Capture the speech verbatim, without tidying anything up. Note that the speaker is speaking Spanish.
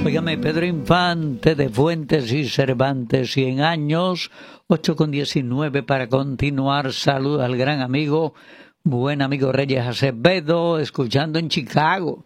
Óigame, Pedro Infante de Fuentes y Cervantes, cien años, ocho con diecinueve para continuar. Salud al gran amigo, buen amigo Reyes Acevedo, escuchando en Chicago.